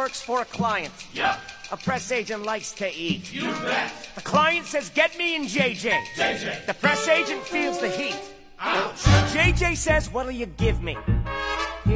works for a client. Yep. A press agent likes to eat. You bet. The client says, get me in JJ. JJ. The press agent feels the heat. Ouch. JJ says, what'll you give me?